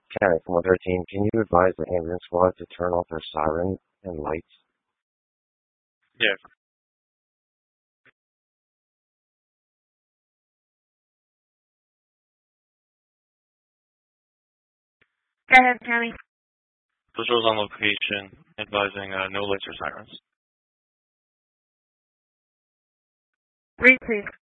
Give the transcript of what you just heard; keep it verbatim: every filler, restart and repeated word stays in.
Karen from one thirteen, can you advise the ambulance squad to turn off their siren and lights? Yeah. Go ahead, County. Officials on location advising uh, no lights or sirens. Read, please.